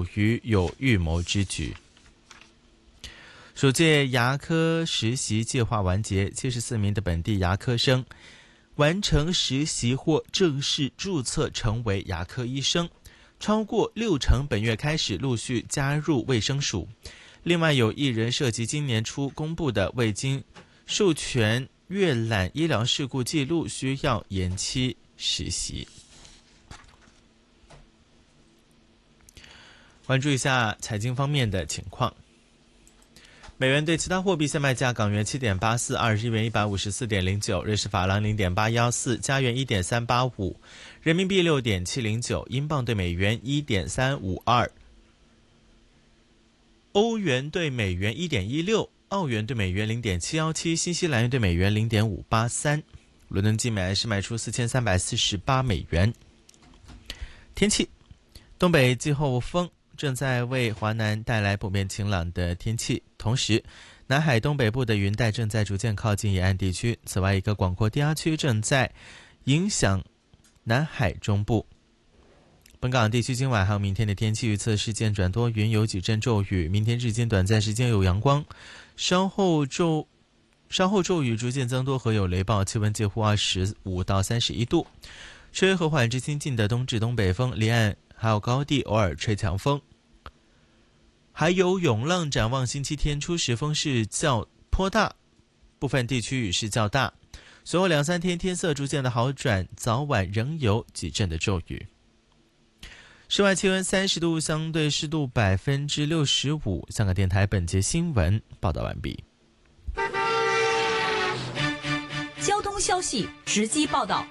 属于有预谋之举。首届牙科实习计划完结，74名的本地牙科生完成实习或正式注册成为牙科医生，超过60%本月开始陆续加入卫生署。另外有1人涉及今年初公布的未经授权阅览医疗事故记录，需要延期实习。关注一下财经方面的情况。美元对其他货币现卖价：港元7.842，日元154.09，瑞士法郎0.814，加元1.385，人民币6.709，英镑对美元1.352，欧元对美元1.16，澳元对美元0.717，新西兰元对美元0.583。伦敦金每安士卖出4348美元。天气，东北季候风正在为华南带来普遍晴朗的天气，同时南海东北部的云带正在逐渐靠近沿岸地区。此外，一个广阔低压区正在影响南海中部。本港地区今晚还有明天的天气预测是渐转多云，有几阵骤雨，明天日间短暂时间有阳光，稍后骤雨逐渐增多和有雷暴，气温介乎25到31度，吹和缓至清劲的东至东北风，离岸还有高地偶尔吹强风。还有涌浪，展望星期天初时风势较颇大，部分地区雨势较大，随后2-3天天色逐渐的好转，早晚仍有几阵的骤雨。室外气温30度，相对湿度65%。香港电台本节新闻报道完毕。 交通消息直击报道。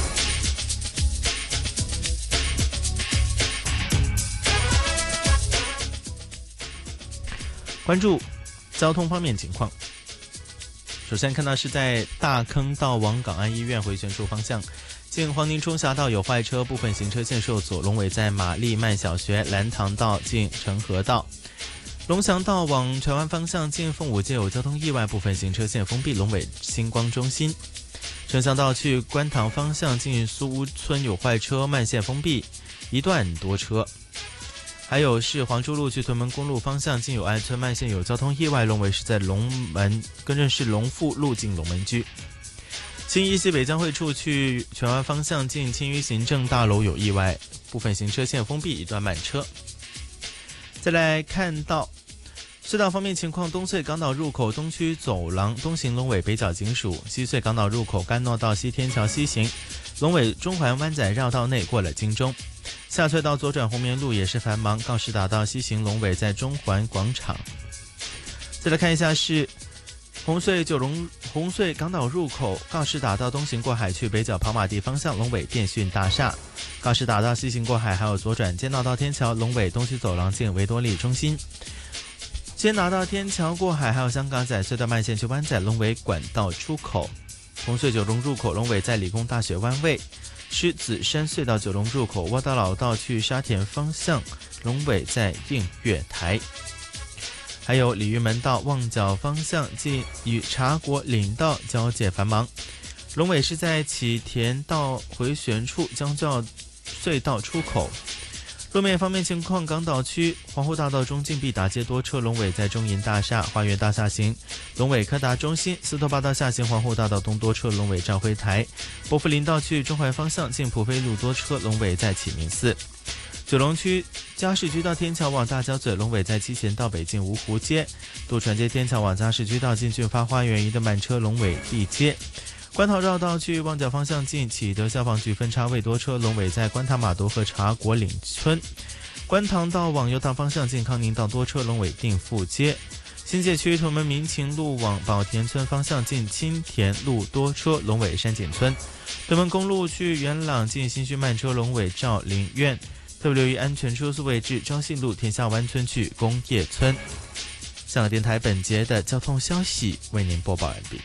关注交通方面情况。首先看到是在大坑道往港安医院回旋处方向，近黄泥冲峡道有坏车，部分行车线受阻。龙尾在玛丽曼小学，蓝塘道近成和道。龙翔道往荃湾方向近凤舞街有交通意外，部分行车线封闭。龙尾星光中心。城乡道去观塘方向近苏屋村有坏车，慢线封闭，一段多车。还有是黄珠路去屯门公路方向近友爱村慢线有交通意外，龙尾是在龙门，更正是龙富路近龙门居。新一西北交汇处去荃湾方向近青鱼行政大楼有意外，部分行车线封闭，一段慢车。再来看到隧道方面情况，东隧港岛入口东区走廊东行龙尾北角警署，西隧港岛入口干诺道西天桥西行，龙尾中环湾仔绕道内过了金钟。下隧道左转红棉路也是繁忙，告士打道西行龙尾在中环广场。再来看一下是红隧港岛入口告士打道东行过海去北角跑马地方向，龙尾电讯大厦。告士打道西行过海还有左转坚道到天桥，龙尾东区走廊近维多利中心。坚道到天桥过海还有香港仔隧道慢线去湾仔，龙尾管道出口。红隧九龙入口龙尾在理工大学湾位。狮子山隧道九龙入口窝道老道去沙田方向，龙尾在映月台。还有鲤鱼门道旺角方向近与茶果岭道交界繁忙，龙尾是在启田道回旋处将较隧道出口。路面方面情况，港岛区皇后大道中近毕达街多车，龙尾在中银大厦花园大厦行，龙尾科达中心。司徒拔道下行皇后大道东多车，龙尾兆辉台。伯福林道去中环方向近普飞路多车，龙尾在启明寺。九龙区嘉士居道天桥往大角咀，龙尾在七贤道北近芜湖街。渡船街天桥往嘉士居道近俊发花园一的慢车，龙尾地街。观塘绕道去旺角方向近启德消防局分叉位多车，龙尾在观塘码头和茶果岭村。观塘道往油塘方向近康宁道多车，龙尾定富街。新界区屯门民情路往宝田村方向近青田路多车，龙尾山景村。屯门公路去元朗近新墟慢车，龙尾兆林苑。特别留意安全车速位置，昭信路天下湾村去工业村。香港电台本节的交通消息为您播报完毕。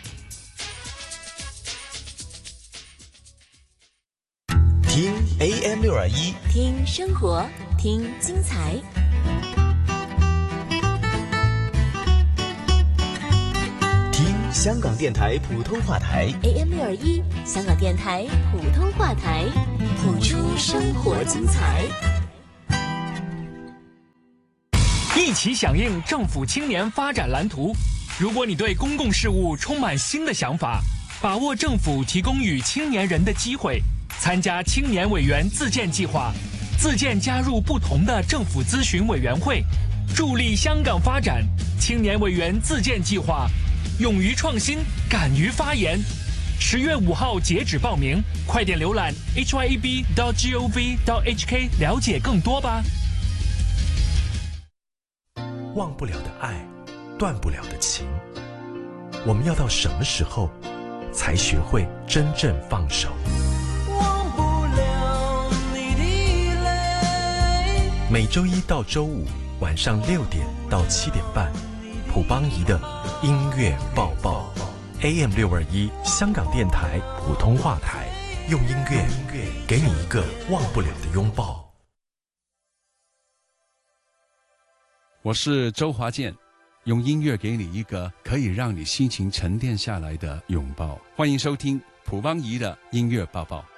听 AM621， 听生活，听精彩。 听香港电台普通话台 AM621，香港电台普通话台，谱出生活精彩。 一起响应政府青年发展蓝图。如果你对公共事务充满新的想法，把握政府提供予青年人的机会，参加青年委员自荐计划，自荐加入不同的政府咨询委员会，助力香港发展。青年委员自荐计划，勇于创新，敢于发言。10月5号截止报名，快点浏览 hyeb.gov.hk 了解更多吧。 忘不了的爱，断不了的情，我们要到什么时候才学会真正放手？ 忘不了你的泪。 每周一到周五晚上6点到7点半，朴邦仪的音乐报报 AM621 香港电台普通话台，用音乐给你一个忘不了的拥抱。 我是周华健，用音乐给你一个可以让你心情沉淀下来的拥抱。欢迎收听朴邦仪的音乐报报。